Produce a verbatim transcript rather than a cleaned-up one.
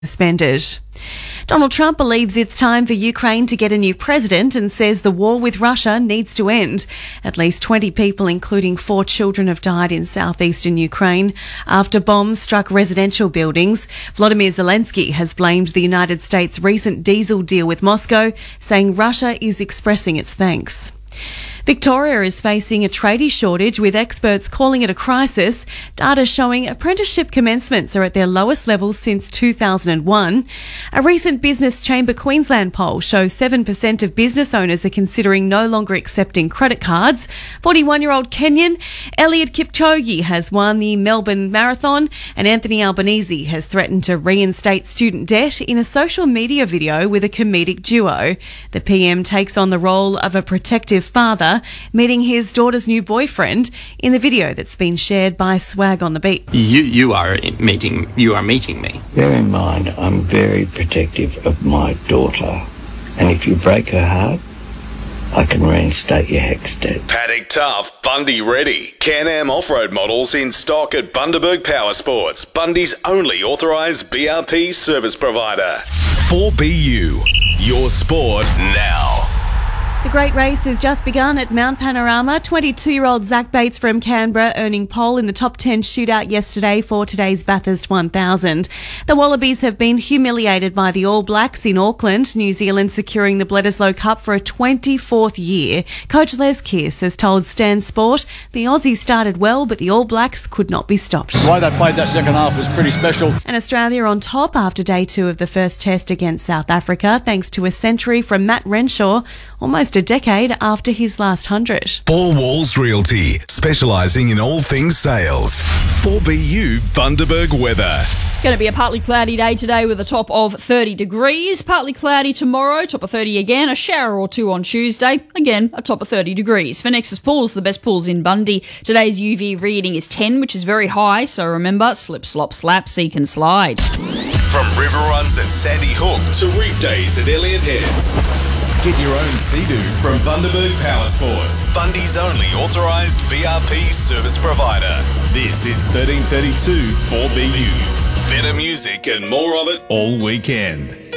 suspended. Donald Trump believes it's time for Ukraine to get a new president and says the war with Russia needs to end. At least twenty people, including four children, have died in southeastern Ukraine after bombs struck residential buildings. Volodymyr Zelensky has blamed the United States' recent diesel deal with Moscow, saying Russia is expressing its thanks. Victoria is facing a tradie shortage, with experts calling it a crisis. Data showing apprenticeship commencements are at their lowest levels since two thousand one. A recent Business Chamber Queensland poll shows seven percent of business owners are considering no longer accepting credit cards. forty-one-year-old Kenyan Eliud Kipchoge has won the Melbourne Marathon, and Anthony Albanese has threatened to reinstate student debt in a social media video with a comedic duo. The P M takes on the role of a protective father, meeting his daughter's new boyfriend in the video that's been shared by Swag on the Beat. You you are meeting you are meeting me. Bear in mind, I'm very protective of my daughter, and if you break her heart, I can reinstate your HECS debt. Paddock Tough, Bundy ready. Can-Am off-road models in stock at Bundaberg Power Sports, Bundy's only authorised B R P service provider. four B U, your sport now. The great race has just begun at Mount Panorama. twenty-two-year-old Zach Bates from Canberra earning pole in the top ten shootout yesterday for today's Bathurst one thousand. The Wallabies have been humiliated by the All Blacks in Auckland, New Zealand securing the Bledisloe Cup for a twenty-fourth year. Coach Les Kiss has told Stan Sport the Aussies started well, but the All Blacks could not be stopped. The way they played that second half was pretty special. And Australia on top after day two of the first test against South Africa, thanks to a century from Matt Renshaw, almost a decade after his last hundred. All Walls Realty, specialising in all things sales. four B U Bundaberg weather. Going to be a partly cloudy day today with a top of thirty degrees. Partly cloudy tomorrow, top of thirty again. A shower or two on Tuesday, again a top of thirty degrees. For Nexus Pools, the best pools in Bundy, today's U V reading is ten, which is very high. So remember, slip, slop, slap, seek and slide. From river runs at Sandy Hook to reef days at Elliott Heads. Get your own Sea-Doo from Bundaberg Power Sports, Bundy's only authorised B R P service provider. This is thirteen thirty-two four B U. Better music and more of it all weekend.